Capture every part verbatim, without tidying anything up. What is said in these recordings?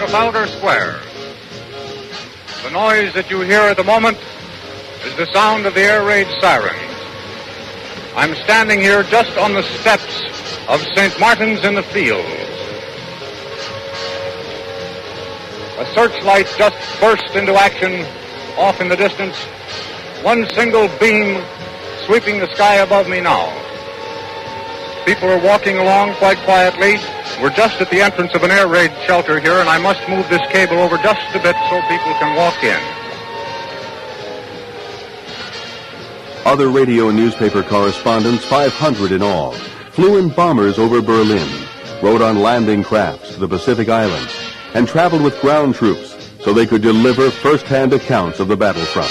Trafalgar Square. The noise that you hear at the moment is the sound of the air raid sirens. I'm standing here just on the steps of Saint Martin's in the Fields. A searchlight just burst into action off in the distance. One single beam sweeping the sky above me now. People are walking along quite quietly. We're just at the entrance of an air raid shelter here, and I must move this cable over just a bit so people can walk in. Other radio and newspaper correspondents, five hundred in all, flew in bombers over Berlin, rode on landing crafts to the Pacific Islands, and traveled with ground troops so they could deliver first-hand accounts of the battlefront.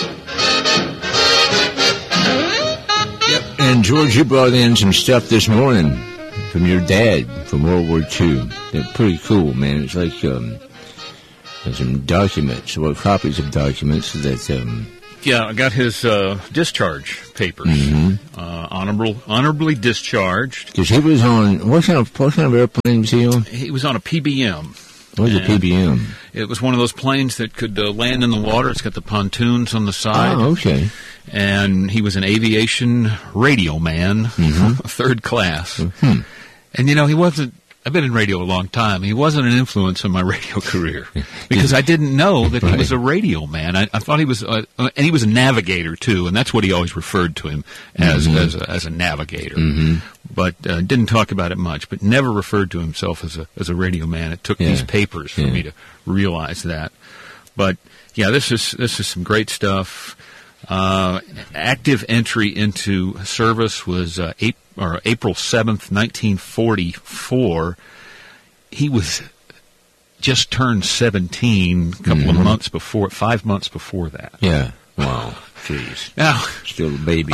Yep, and George, you brought in some stuff this morning from your dad from World War Two. They're pretty cool, man. It's like um, some documents, or copies of documents that... Um, Yeah, I got his uh, discharge papers. Mm-hmm. Uh, honorable, honorably discharged. Because he was on, what kind, of, what kind of airplane was he on? He was on a P B M. What was a P B M? It was one of those planes that could uh, land in the water. It's got the pontoons on the side. Oh, okay. And he was an aviation radio man, mm-hmm. third class. Mm-hmm. And, you know, he wasn't, I've been in radio a long time. He wasn't an influence on my radio career because I didn't know that right. he was a radio man. I, I thought he was, uh, and he was a navigator too, and that's what he always referred to him as, mm-hmm. as, a, as a navigator. Mm-hmm. But uh, didn't talk about it much, but never referred to himself as a as a radio man. It took yeah. these papers for yeah. me to realize that. But yeah, this is this is some great stuff. Uh, active entry into service was uh, April, or April seventh, nineteen forty-four. He was just turned seventeen a couple mm-hmm. of months before, five months before that. Yeah. Wow. Jeez. Now, still a baby.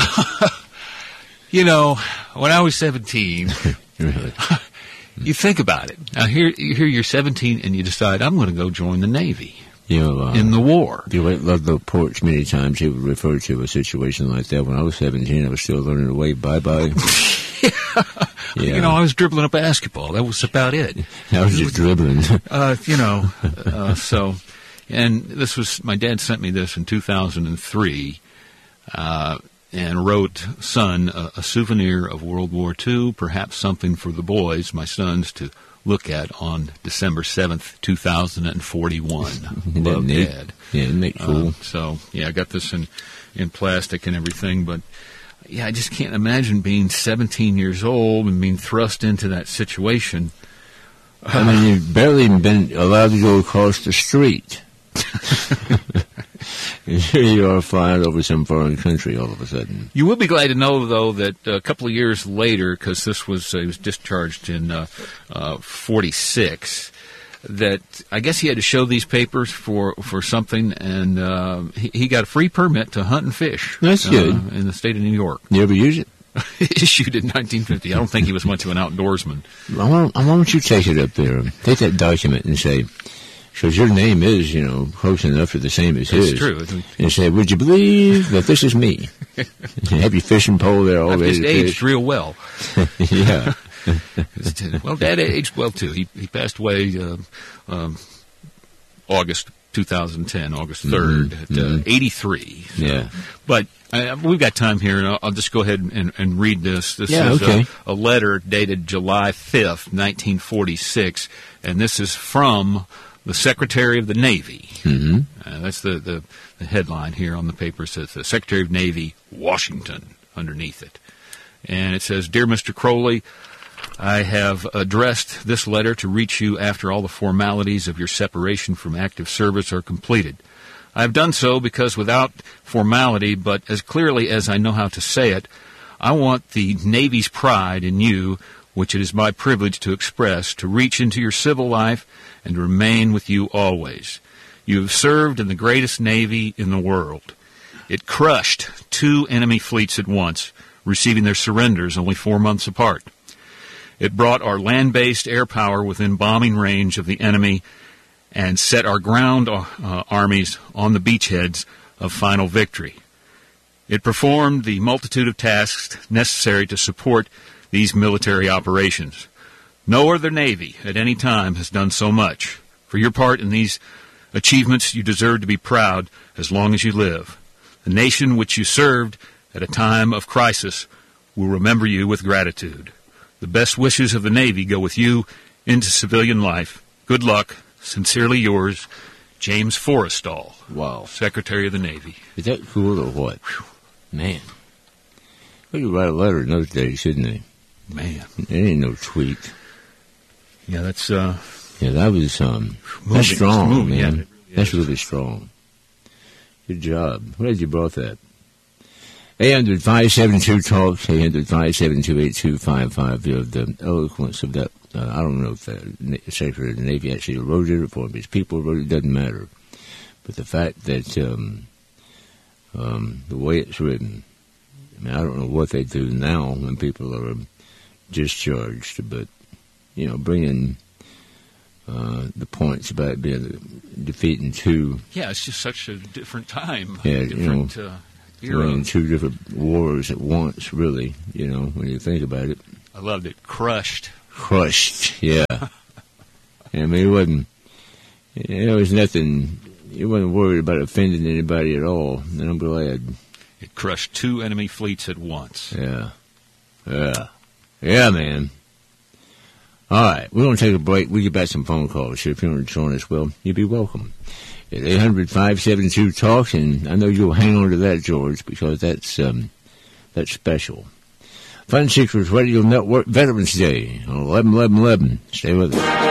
You know, when I was seventeen, really? You think about it. Now, here, here you're seventeen and you decide, I'm going to go join the Navy. You know, uh, in the war. You loved the porch many times. He would refer to a situation like that. When I was seventeen, I was still learning to wave bye-bye. yeah. Yeah. You know, I was dribbling a basketball. That was about it. I was just dribbling. uh, you know, uh, so, and this was, my dad sent me this in two thousand three, uh, and wrote, son, a, a souvenir of World War Two, perhaps something for the boys, my sons, to look at on December seventh, two thousand forty-one. Love, Dad. Yeah, isn't that cool? Uh, so, yeah, I got this in, in plastic and everything, but, yeah, I just can't imagine being seventeen years old and being thrust into that situation. I mean, you've barely been allowed to go across the street. And here you are flying over some foreign country all of a sudden. You will be glad to know, though, that a couple of years later, because this was, uh, he was discharged in uh, uh, forty-six, that I guess he had to show these papers for, for something, and uh, he, he got a free permit to hunt and fish. That's uh, good. In the state of New York. You ever use it? Issued in nineteen fifty. I don't think he was much of an outdoorsman. Why don't, why don't you take it up there, take that document and say, because your name is, you know, close enough to the same as his. It's true. And say, would you believe that this is me? And have your fishing pole there all I've ready just to aged fish. real well. Yeah. Well, Dad aged well, too. He he passed away uh, um, August two thousand ten, August third, mm-hmm. at uh, mm-hmm. eighty-three. So. Yeah. But uh, we've got time here, and I'll, I'll just go ahead and, and read this. This yeah, is okay. a, a letter dated July fifth, nineteen forty-six, and this is from the Secretary of the Navy. Mm-hmm. Uh, that's the, the, the headline here on the paper. It says, the Secretary of Navy, Washington, underneath it. And it says, Dear Mister Crowley, I have addressed this letter to reach you after all the formalities of your separation from active service are completed. I have done so because without formality, but as clearly as I know how to say it, I want the Navy's pride in you, which it is my privilege to express, to reach into your civil life and to remain with you always. You have served in the greatest Navy in the world. It crushed two enemy fleets at once, receiving their surrenders only four months apart. It brought our land-based air power within bombing range of the enemy and set our ground uh, armies on the beachheads of final victory. It performed the multitude of tasks necessary to support these military operations. No other Navy at any time has done so much For your part in these achievements, you deserve to be proud as long as you live. The nation which you served at a time of crisis will remember you with gratitude. The best wishes of the Navy go with you into civilian life. Good luck. Sincerely yours, James Forrestal. Wow. Secretary of the Navy. Is that cool or what? Whew. Man. Well, you write a letter in those days, shouldn't they? Man. It ain't no tweet. Yeah, that's, uh... Yeah, that was, um... moving. That's strong, moving, man. yeah, really that's is. really strong. Good job. I'm glad you brought that. eight hundred, five seven two, talk, eight hundred, five seven two, eight two five five. You know, the eloquence of that, uh, I don't know if the Secretary of the Navy actually wrote it for him. His people wrote it, doesn't matter. But the fact that, um, um, the way it's written, I mean, I don't know what they do now when people are discharged, but, you know, bringing uh, the points about being defeating two. Yeah, it's just such a different time. Yeah, different, you know, uh, era. running two different wars at once, really, you know, when you think about it. I loved it. Crushed. Crushed, yeah. I mean, it wasn't, there was nothing, he wasn't worried about offending anybody at all, and I'm glad. It crushed two enemy fleets at once. Yeah. Yeah. Yeah, man. All right, we're going to take a break. We'll get back some phone calls. So if you want to join us, well, you'll be welcome. At eight hundred, five seven two, talk, and I know you'll hang on to that, George, because that's um, that's special. Fun Seekers Radio Network Veterans Day on eleven eleven eleven. Stay with us.